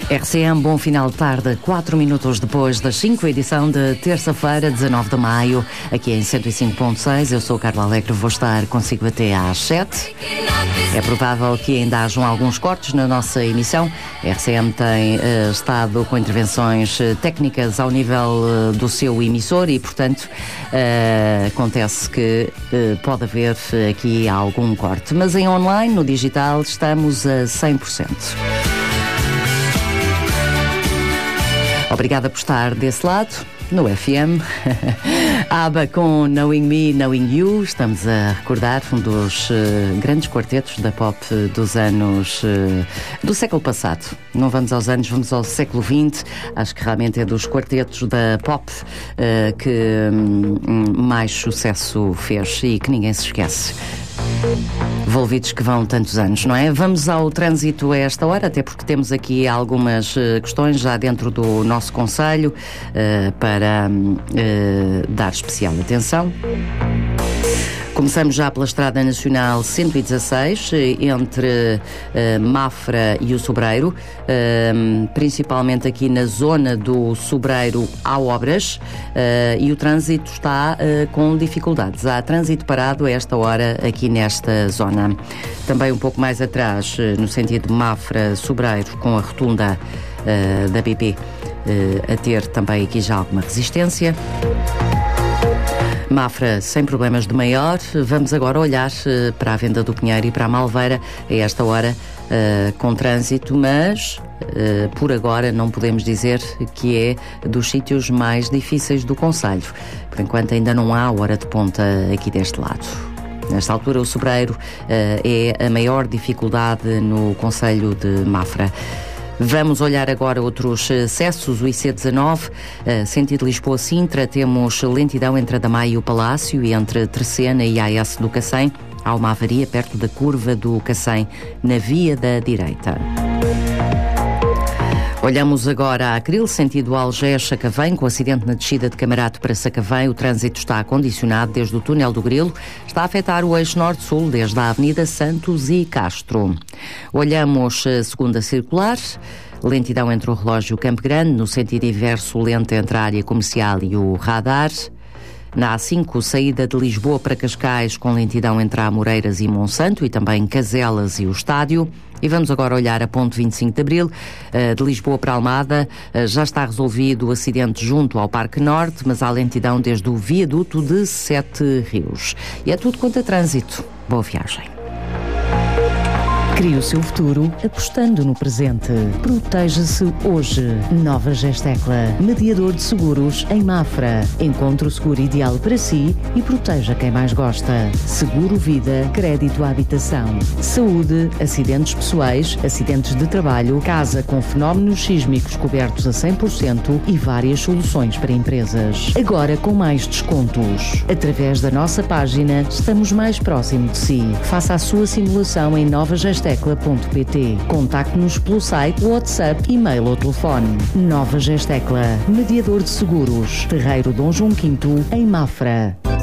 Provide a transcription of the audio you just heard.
RCM, bom final de tarde, 4 minutos depois das 5, edição de terça-feira, 19 de maio, aqui em 105.6. Eu sou o Carlos Alegre, vou estar consigo até às 7. É provável que ainda hajam alguns cortes na nossa emissão. A RCM tem estado com intervenções técnicas ao nível do seu emissor e, portanto, acontece que pode haver aqui algum corte. Mas em online, no digital, estamos a 100%. Obrigada por estar desse lado, no FM. ABBA com Knowing Me, Knowing You. Estamos a recordar um dos grandes quartetos da pop dos anos do século passado. Não vamos aos anos, vamos ao século XX. Acho que realmente é dos quartetos da pop que mais sucesso fez e que ninguém se esquece. Envolvidos que vão tantos anos, não é? Vamos ao trânsito a esta hora, até porque temos aqui algumas questões já dentro do nosso concelho para dar especial atenção. Começamos já pela Estrada Nacional 116, entre Mafra e o Sobreiro, principalmente aqui na zona do Sobreiro há obras e o trânsito está com dificuldades. Há trânsito parado a esta hora aqui nesta zona. Também um pouco mais atrás, no sentido Mafra-Sobreiro, com a rotunda da BP, a ter também aqui já alguma resistência. Mafra sem problemas de maior. Vamos agora olhar para a Venda do Pinheiro e para a Malveira a esta hora com trânsito, mas por agora não podemos dizer que é dos sítios mais difíceis do concelho. Por enquanto ainda não há hora de ponta aqui deste lado. Nesta altura o Sobreiro é a maior dificuldade no concelho de Mafra. Vamos olhar agora outros acessos. O IC19, sentido Lisboa-Sintra, temos lentidão entre a Damaia e o Palácio e entre Terceira e AS do Cacém. Há uma avaria perto da curva do Cacém, na via da direita. Olhamos agora a Acril, sentido Algés-Sacavém, com acidente na descida de Camarato para Sacavém. O trânsito está condicionado desde o túnel do Grilo. Está a afetar o eixo norte-sul, desde a Avenida Santos e Castro. Olhamos a segunda circular. Lentidão entre o relógio e o Campo Grande, no sentido inverso, lenta entre a área comercial e o radar. Na A5, saída de Lisboa para Cascais, com lentidão entre a Amoreiras e Monsanto e também Caselas e o Estádio. E vamos agora olhar a ponte 25 de Abril, de Lisboa para Almada. Já está resolvido o acidente junto ao Parque Norte, mas há lentidão desde o viaduto de Sete Rios. E é tudo quanto a trânsito. Boa viagem. Crie o seu futuro apostando no presente. Proteja-se hoje. Nova Gestecla, mediador de seguros em Mafra. Encontre o seguro ideal para si e proteja quem mais gosta. Seguro vida, crédito à habitação, saúde, acidentes pessoais, acidentes de trabalho, casa com fenómenos sísmicos cobertos a 100% e várias soluções para empresas. Agora com mais descontos. Através da nossa página, estamos mais próximo de si. Faça a sua simulação em novagestecla.pt. Contacte-nos pelo site, WhatsApp, e-mail ou telefone. Nova Gestecla, mediador de seguros. Terreiro Dom João V, em Mafra.